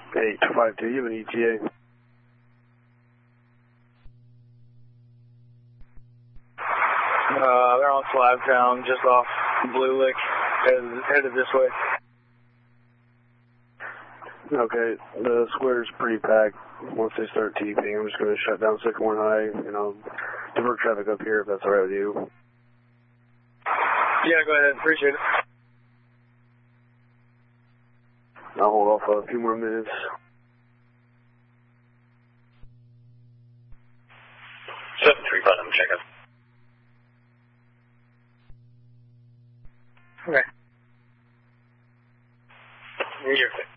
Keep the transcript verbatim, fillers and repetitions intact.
eight two five two, you have an E T A. Uh, they're on Slabtown, just off Blue Lick, headed, headed this way. Okay, the square's pretty packed. Once they start TPing, I'm just going to shut down Sycamore High, and I'll divert traffic up here if that's alright with you. Yeah, go ahead. Appreciate it. I'll hold off a few more minutes. seven three five, I'm checking. Okay. You're good.